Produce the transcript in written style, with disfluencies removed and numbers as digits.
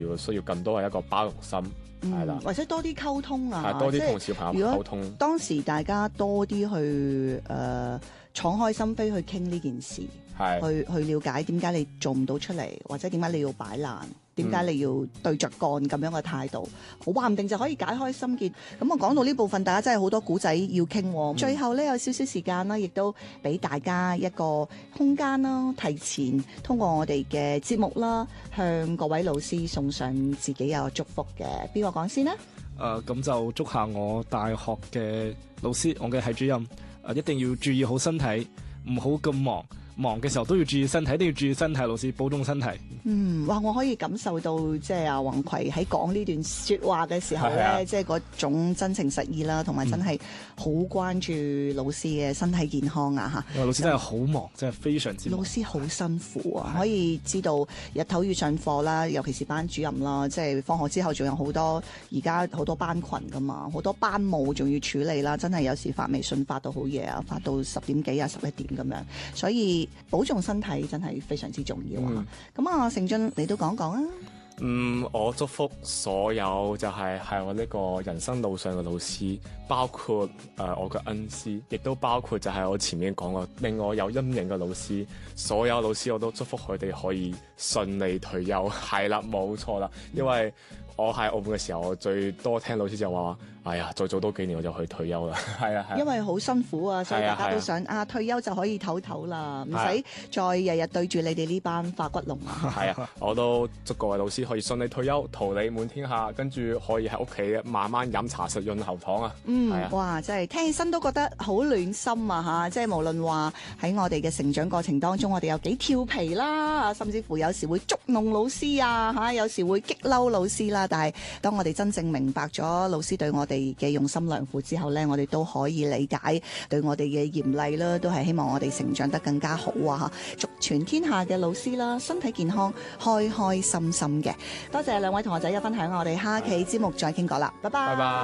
要需要更多嘅一個包容心，係啦， 或者多啲溝通啊， 係多啲同小朋友溝通。 當時大家多啲去敞開心扉去傾呢件事，去了解點解你做唔到出嚟，或者點解你要擺爛，點解你要對着幹咁樣嘅態度，話唔定就可以解開心結。咁我講到呢部分，大家真係好多古仔要傾。最後呢，有少少時間啦，亦都俾大家一個空間啦，提前通過我哋嘅節目啦，向各位老師送上自己有祝福嘅。邊個講先呢？ 咁就祝下我大學嘅老師，我嘅系主任，一定要注意好身體，唔好咁忙嘅時候都要注意身體，一定要注意身體，老師保重身體。 哇！我可以感受到即係阿宏葵喺講呢段說話嘅時候咧，即係嗰種真情實意啦，同埋真係好關注老師嘅身體健康啊吓。 因為老師真係好忙，真係非常之忙。 老師好辛苦啊，可以知道日頭要上課啦，尤其是班主任啦，即係放學之後仲有好多而家好多班群噶嘛，好多班務仲要處理啦，真係有時發微信發到好夜啊，發到10點幾啊11點咁樣，所以保重身體真係非常之重要啊。咁啊，成俊你都講講啊。 我祝福所有就係我呢個人生路上嘅老師，包括我嘅恩師，亦都包括就係我前面講過令我有陰影嘅老師，所有老師我都祝福佢哋可以順利退休。係啦，冇錯啦，因為我喺澳門嘅時候，我最多聽老師就話：哎呀，再做多幾年我就去退休啦。係啊， 因為好辛苦啊，所以大家都想退休就可以唞唞啦，唔使再日日對住你哋呢班化骨龍啊。 係啊，我都祝各位老師可以順利退休，桃李滿天下，跟住可以喺屋企慢慢飲茶食潤喉糖啊。 哇，真係聽起身都覺得好暖心啊吓！即係無論話喺我哋嘅成長過程當中，我哋有幾調皮啦，甚至乎有時會捉弄老師啊吓，有時會激嬲老師啦。但係當我哋真正明白咗老師對我哋嘅用心良苦之後呢，我哋都可以理解對我哋嘅嚴厲啦，都係希望我哋成長得更加好啊！祝全天下嘅老師啦，身體健康，開開心心嘅。多謝兩位同學仔嘅分享，我哋下期節目再傾過啦，拜拜。